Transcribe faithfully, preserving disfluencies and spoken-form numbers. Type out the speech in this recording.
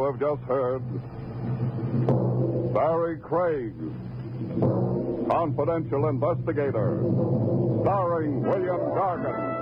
you have just heard Barry Craig, Confidential Investigator, starring William Gargan.